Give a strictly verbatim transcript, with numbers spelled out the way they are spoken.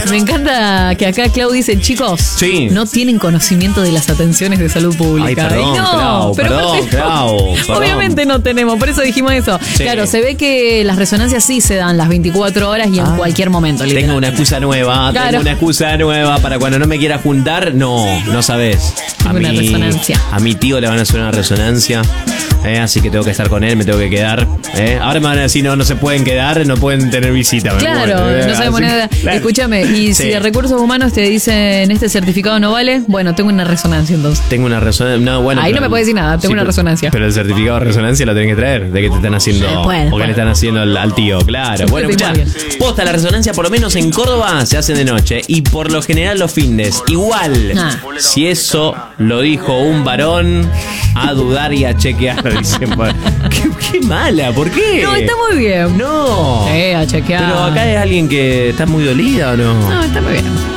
Me encanta que acá Clau dice, chicos, Sí. no tienen conocimiento de las atenciones de salud pública. Ay, perdón, Y no, Clau, pero perdón, aparte, Clau, perdón. obviamente no tenemos, por eso dijimos eso. Sí. Claro, se ve que las resonancias sí se dan las veinticuatro horas y en Ah. cualquier momento. Tengo literal. una excusa nueva, Claro. tengo una excusa nueva para cuando no me quiera juntar. No, no sabes. A Tengo una mi, resonancia. A mi tío le van a hacer una resonancia, eh, así que tengo que estar con él, me tengo que quedar. Eh. Ahora me van a decir, no, no se pueden quedar, no pueden tener visita. me Claro, muero, eh. no sabemos Así que- nada. claro. Escúchame, y si Sí. de recursos humanos te dicen este certificado no vale, bueno, tengo una resonancia entonces. Tengo una resonancia. No, bueno, Ahí pero- no me puedes decir nada, tengo una pero- resonancia. Pero el certificado de resonancia lo tenés que traer. De que te están haciendo. Después, o que después. le están haciendo al, al tío, claro. Bueno, Después escuchá. te digo Posta, la resonancia, por lo menos en Córdoba, se hace de noche. Y por lo general los findes. Igual. Ah. Si eso lo dijo un varón, a dudar y a chequear. Dicen, bueno, qué, qué mala, ¿por qué? No, está muy bien. No. Eh, a chequear. Pero acá es alguien que está muy dolida o no. No, está muy bien.